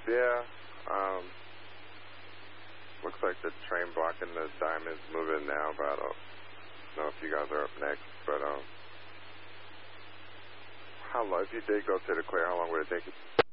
Yeah, looks like the train blocking the Diamond's moving now, but I don't know if you guys are up next. But how long, if you did go to the clear, how long would it take you?